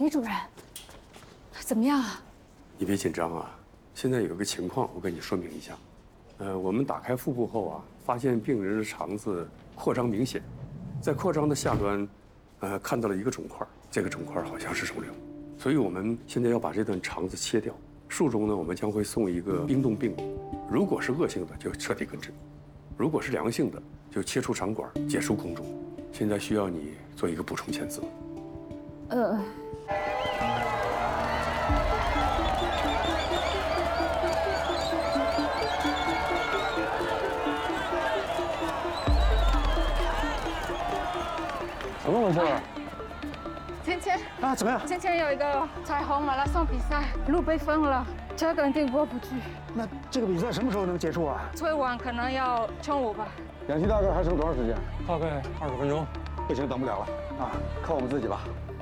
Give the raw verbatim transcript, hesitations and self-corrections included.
李主任，怎么样啊？ 你别紧张啊，现在有个情况，我跟你说明一下。呃，我们打开腹部后啊，发现病人的肠子扩张明显，在扩张的下端，呃，看到了一个肿块，这个肿块好像是肿瘤，所以我们现在要把这段肠子切掉。术中呢，我们将会送一个冰冻病理，如果是恶性的，就彻底根治；如果是良性的，就切除肠管，结束宫中。现在需要你做一个补充签字。 呃。 怎么回事？ 芊芊啊，怎么样？ 芊芊有一个彩虹马拉松比赛，路被封了，车肯定过不去。 那这个比赛什么时候能结束啊？ 最晚可能要中午吧。 氧气大概还剩多长时间？ 大概二十分钟。 不行，等不了了啊，靠我们自己吧。